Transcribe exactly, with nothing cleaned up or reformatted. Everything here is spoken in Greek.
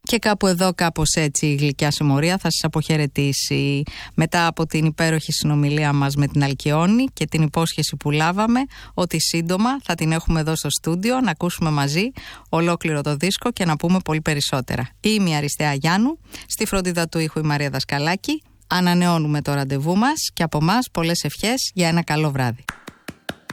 Και κάπου εδώ, κάπως έτσι, η γλυκιά συμμορία θα σας αποχαιρετήσει. Μετά από την υπέροχη συνομιλία μας με την Αλκιόνη και την υπόσχεση που λάβαμε ότι σύντομα θα την έχουμε εδώ στο στούντιο να ακούσουμε μαζί ολόκληρο το δίσκο και να πούμε πολύ περισσότερα. Είμαι η Αριστεία Γιάννου, στη φροντίδα του ήχου η Μαρία Δασκαλάκη. Ανανεώνουμε το ραντεβού μας και από μας πολλές ευχές για ένα καλό βράδυ.